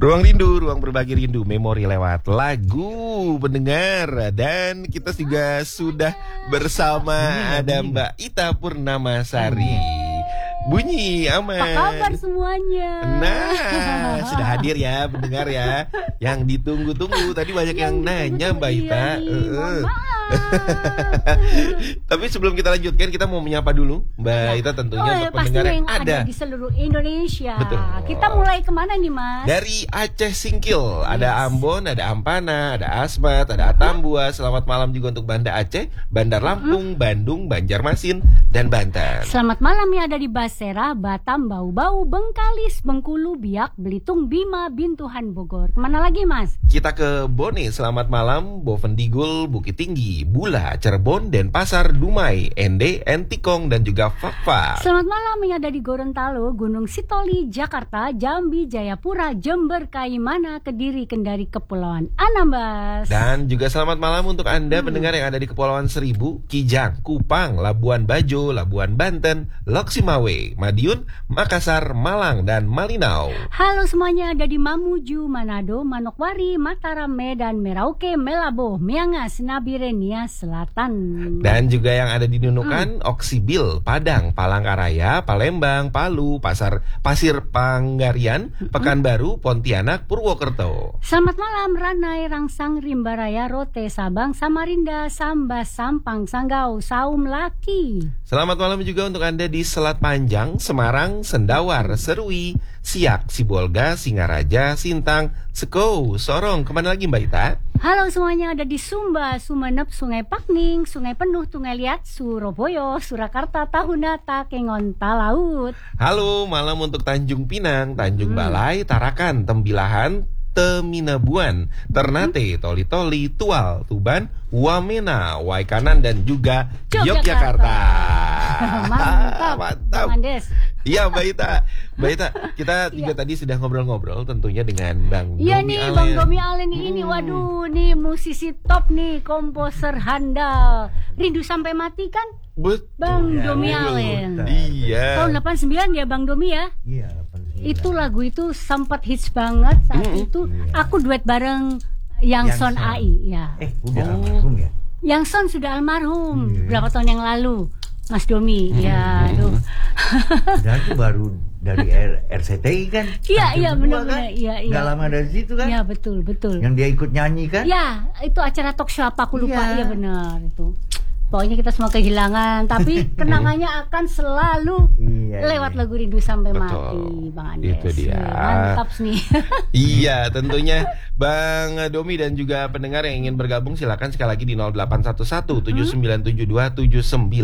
Ruang rindu, ruang berbagi rindu, memori lewat lagu pendengar. Dan kita juga sudah bersama ada Mbak Ita Purnamasari. Bunyi aman. Apa kabar semuanya? Nah, sudah hadir ya pendengar ya. Yang ditunggu-tunggu. Tadi banyak yang nanya Mbak Ita. Tapi sebelum kita lanjutkan, kita mau menyapa dulu Mbak Ita tentunya untuk pendengar yang ada di seluruh Indonesia. Betul. Kita mulai kemana nih Mas? Dari Aceh Singkil, ada Ambon, ada Ampana, ada Asmat, ada Atambua. Selamat malam juga untuk Banda Aceh, Bandar Lampung, Bandung, Banjarmasin, dan Banten. Selamat malam ya ada di Basera, Batam, Bau-Bau, Bengkalis, Bengkulu, Biak, Belitung, Bima, Bintuhan, Bogor. Kemana lagi Mas? Kita ke Bone, selamat malam, Bovendigul, Bukit Tinggi, Bula, Cirebon, Denpasar, Dumai, Ende, Entikong, dan juga Fakfak. Selamat malam yang ada di Gorontalo, Gunung Sitoli, Jakarta, Jambi, Jayapura, Jember, Kaimana, Kediri, Kendari, Kepulauan Anambas. Dan juga selamat malam untuk Anda pendengar yang ada di Kepulauan Seribu, Kijang, Kupang, Labuan Bajo, Labuan Banten, Loksimawe, Madiun, Makassar, Malang, dan Malinau. Halo semuanya ada di Mamuju, Manado, Manokwari, Mataram, Medan, Merauke, Melabo, Miangas, Nabire, Nia Selatan. Dan juga yang ada di Nunukan, Oksibil, Padang, Palangkaraya, Palembang, Palu, Pasir Panggarian, Pekanbaru, Pontianak, Purwokerto. Selamat malam Ranai, Rangsang, Rimbaraya, Rote, Sabang, Samarinda, Sambas, Sampang, Sanggau, Saum, Laki. Selamat malam juga untuk Anda di Selat Panjang, Semarang, Sendawar, Serui, Siak, Sibolga, Singaraja, Sintang, Seko, Sorong. Kemana lagi Mbak Ita? Halo semuanya ada di Sumba, Sumenep, Sungai Pakning, Sungai Penuh, Tungai Liat, Surabaya, Surakarta, Tahuna, Takengon, Talaut. Halo, malam untuk Tanjung Pinang, Tanjung Balai, Tarakan, Tembilahan, Teminabuan, Ternate, Toli-Toli, Tual, Tuban, Wamena, Waikanan, dan juga Yogyakarta. Mantap, mantap. Iya Mbak Ita, kita juga tadi sudah ngobrol-ngobrol tentunya dengan Bang Domi Alen. Iya nih Bang Domi Alen ini, waduh nih musisi top nih, komposer handal. Rindu Sampai Mati kan? Betul. Bang Domi Alen. Iya. Tahun 89 ya Bang Domi ya? Iya, 89. Itu lagu itu sempat hits banget saat itu. Aku duet bareng Yang Son AI ya. Udah almarhum ya? Yang Son sudah almarhum berapa tahun yang lalu. Mas Domi, ya, aduh. Dan itu baru dari RCTI kan? Iya, benar-benar, kan? iya. Gak lama dari situ kan? Iya, betul. Yang dia ikut nyanyi kan? Ya, itu acara talk show apa aku lupa. Iya. Iya benar itu. Pokoknya kita semua kehilangan, tapi kenangannya akan selalu lewat lagu Rindu Sampai Mati, Bang Andes. Itu dia. Mantap nih. Iya, tentunya Bang Domi dan juga pendengar yang ingin bergabung silakan sekali lagi di 0811 7972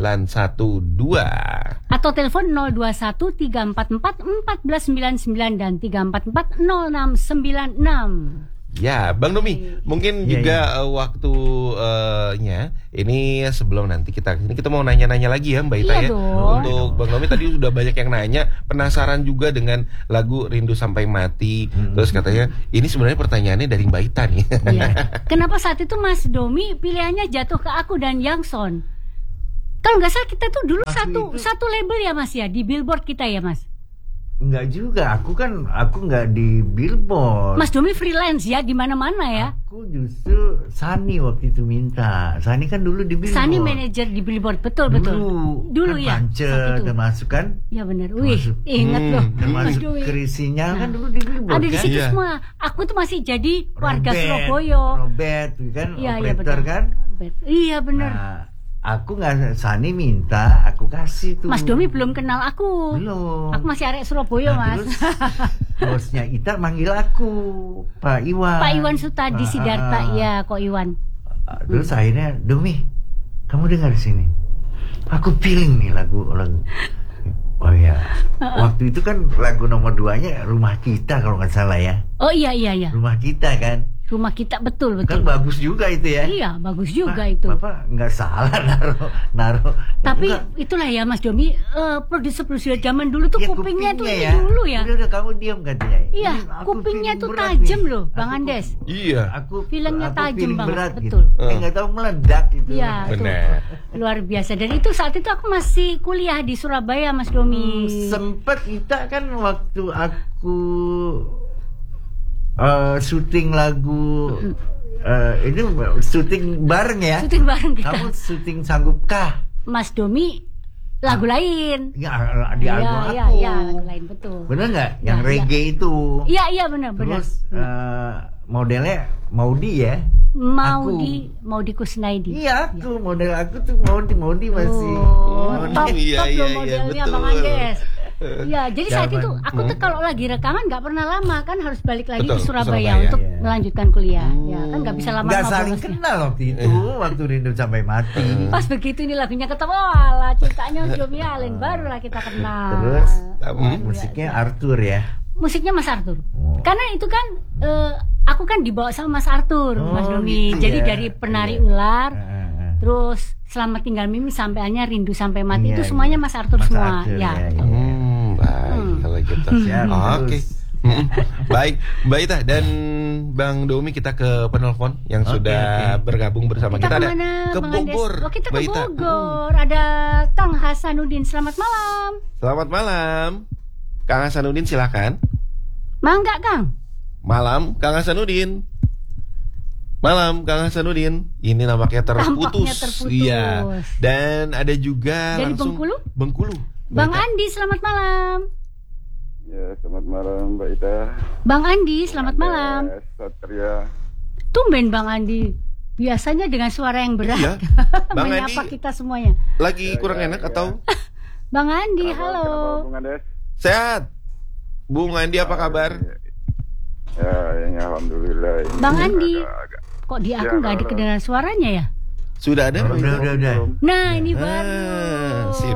7912 atau telepon 021 344 1499 dan 344 0696. Ya, Bang Domi, mungkin juga waktunya ini sebelum nanti kita mau nanya-nanya lagi ya Mbak Ita ya. Untuk Bang Domi tadi sudah banyak yang nanya, penasaran juga dengan lagu Rindu Sampai Mati. Terus katanya ini sebenarnya pertanyaannya dari Mbak Ita nih. Iya. Kenapa saat itu Mas Domi pilihannya jatuh ke aku dan Yang Son? Kalau nggak salah kita tuh dulu satu label ya Mas ya, di Billboard kita ya Mas. Enggak juga, aku enggak di Billboard. Mas Domi freelance ya di mana-mana ya. Aku justru Sani waktu itu minta. Sani kan dulu di Billboard. Sani manajer di Billboard, betul. Dulu kan ya. Pance termasuk kan? Ya benar. Wih, ingat loh. Termasuk Krisinya kan dulu di Billboard. Ada di situ semua. Aku tuh masih jadi warga Surabaya. Robert kan, operator kan? Iya benar. Nah, aku nggak, Sani minta, aku kasih tuh. Mas Domi belum kenal aku. Belum. Aku masih arek Surabaya, Mas. Terus bosnya Ita manggil aku, Pak Iwan. Pak Iwan Sutadi Sidarta, ya kok Iwan. Terus akhirnya, Domi, kamu dengar sini. Aku feeling nih lagu. Oh ya, waktu itu kan lagu nomor 2-nya Rumah Kita kalau nggak salah ya. Oh iya. Rumah Kita kan. Rumah Kita betul. Kan bagus juga itu ya. Iya, bagus juga itu. Bapak nggak salah naruh. Tapi itulah ya Mas Domi, produser zaman dulu tuh ya, kupingnya tuh ya. dulu ya. Udah kamu diam katanya. Iya, kupingnya tuh tajam loh, Bang Andes. Iya. Filmnya tajam banget, berat, betul. Gitu. Nggak tahu meledak gitu. Iya, benar. Luar biasa. Dan itu saat itu aku masih kuliah di Surabaya, Mas Domi. Sempet kita kan waktu aku syuting lagu ini syuting bareng ya. Syuting bareng kita. Kamu syuting sanggupkah? Mas Domi lagu lain. Ya, di album aku. Iya, lagu lain betul. Bener nggak? Yang reggae itu. Iya benar. Terus modelnya Maudi ya? Maudi Kusnaidi. Iya, aku model aku tuh Maudi masih. Top iya, loh modelnya betul. Bang Andes. Iya, jadi saat itu aku tuh kalau lagi rekaman nggak pernah lama kan, harus balik lagi ke Surabaya untuk melanjutkan kuliah. Ya kan nggak bisa lama-lama. Nggak saling kenal waktu itu, waktu Rindu Sampai Mati. Pas begitu ini lagunya ketemu, alah ceritanya Domi Allen, barulah kita kenal. Terus musiknya Arthur ya. Musiknya Mas Arthur. Karena itu kan aku kan dibawa sama Mas Arthur, Mas Domi. Gitu jadi ya. dari Penari Ular, terus Selamat Tinggal Mimi sampai Rindu Sampai Mati itu semuanya Mas Arthur semua. Ya. Baik kalau gitu. Oke. Baik, Mbak Ita dan Bang Domi, kita ke penelpon yang sudah bergabung bersama kita. Ada ke Bogor. Kita ke Bogor. Ada Kang Hasanuddin. Selamat malam. Selamat malam. Kang Hasanuddin silakan. Mangga Kang. Malam Kang Hasanuddin. Malam Kang Hasanuddin. Ini nampaknya terputus. Iya. Dan ada juga dari langsung Bengkulu. Bang Andi, selamat malam. Ya, selamat malam Mbak Ita. Bang Andi, selamat malam. Satria. Tumben Bang Andi. Biasanya dengan suara yang berat. Iya. Bang menyapa Andi kita semuanya. lagi kurang enak atau? Bang Andi, Kenapa, halo. Bung Andes? Sehat. Bung Andi apa kabar? Ya, alhamdulillah. Ini Bang Andi. agak- Kok di aku nggak ada kedengaran suaranya ya? Sudah ada? Udah. Nah, ini baru. Sip.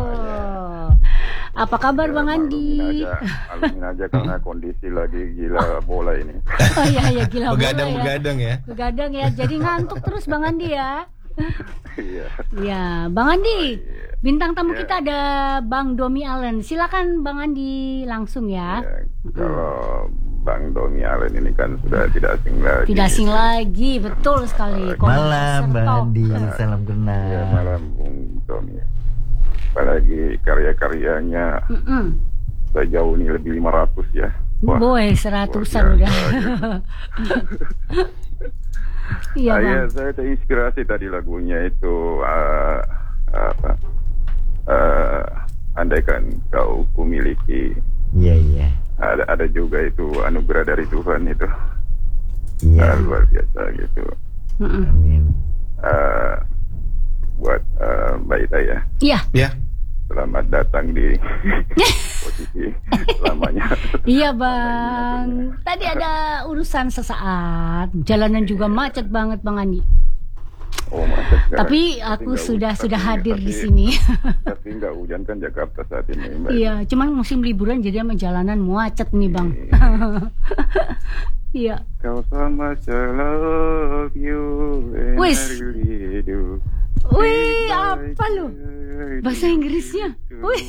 Apa kabar Bang Andi? Alamin aja karena kondisi lagi gila bola ini. Oh iya gila Begadang ya. Begadang ya. Jadi ngantuk terus Bang Andi ya. Iya. Ya, Bang Andi. Bintang tamu kita ada Bang Domi Allen. Silakan Bang Andi langsung ya. Kalau Bang Domi Allen ini kan sudah tidak asing lagi. Tidak asing lagi, betul sekali. Malam Bang Andi, salam Ya, kenal. malam Bung Domi. Apalagi karya-karyanya sejauh ini lebih 500 ya. Wah, Boy, 100-an udah. Iya Bang. Saya terinspirasi tadi lagunya itu andaikan kau kumiliki. Iya. Ada juga itu anugerah dari Tuhan itu. Iya. Luar biasa gitu. Amin. Buat Mbak Ita ya. Iya. Ya. Selamat datang di posisi lamanya. Iya Bang. Tadi ada urusan sesaat. Jalanan juga macet banget Bang Andi. Oh, macet kan. Tapi aku sudah hadir di sini. Tapi nggak hujan kan Jakarta saat ini, Mbak. Iya, cuman musim liburan jadi sama jalanan macet nih Bang. Iya. Kau sama I love you and Wis. I really do. Wih, apa lu? Bahasa Inggrisnya. Wih.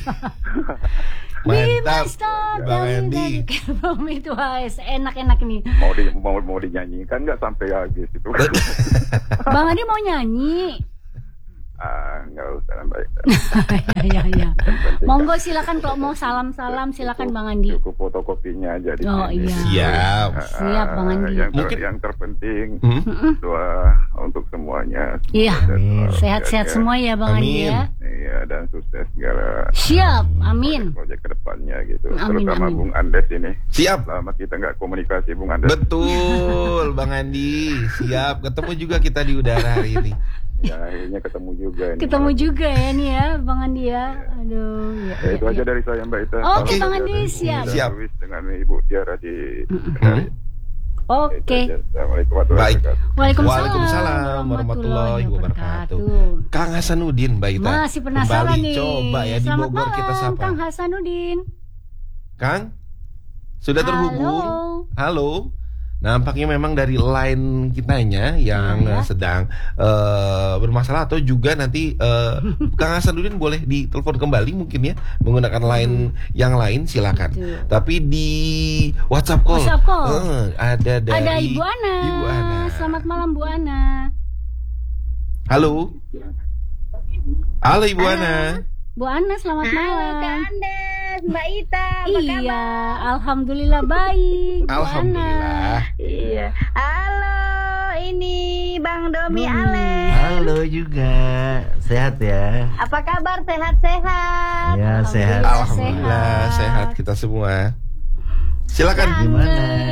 Mantap Bang Andi. Itu enak-enak nih. Mau dinyanyikan nggak sampai habis itu? Bang Andi mau nyanyi. Nggak usah Mbak. Iya. Monggo silakan kalau mau salam-salam silakan Bang Andi. Cukup fotokopinya aja di Oh sini. iya. Siap. Siap Bang Andi. Yang terpenting doa untuk semuanya. Iya. Amin. Sehat-sehat semua ya Bang Andi ya. Iya, dan sukses segala Siap. Amin. proyek kedepannya gitu. Amin, Terutama amin. Bung Andes ini. Siap. Lama kita nggak komunikasi Bung Andes. Betul Bang Andi. Siap. Ketemu juga kita di udara hari ini. Ya akhirnya ketemu juga. Ketemu juga ya nih ya Bang Andi ya. Aduh. Ya, itu aja dari saya Mbak Ita. Oke, Salam Bang Andi, dari siap. Bung Siap. Darwis dengan Ibu Tiara di Kendari. Oke. Itu aja. Assalamualaikum warahmatullahi Baik. wabarakatuh. Waalaikumsalam warahmatullahi wabarakatuh. Kang Hasanuddin Mbak Ita. Masih penasaran Kembali nih. coba ya di Selamat Bogor kita malam, sapa. Kang Hasanuddin. Kang? Sudah terhubung? Halo. Nampaknya memang dari line kitanya yang sedang bermasalah, atau juga nanti Kang Hasanuddin boleh ditelepon kembali mungkin ya, menggunakan line yang lain silakan. Betul. Tapi di WhatsApp call, ada dari Ada Ibu Ana. Ibu Ana. Selamat malam Bu Ana. Halo Ibu Ana. Bu Ana selamat malam. Kak Andes, Ales, Mbak Ita, apa Iya, kabar? alhamdulillah baik. Bu Alhamdulillah. Ana. Iya. Halo, ini Bang Domi Ales. Halo juga. Sehat ya? Apa kabar? Sehat-sehat? Ya, sehat. Alhamdulillah sehat kita semua. Silakan. Gimana?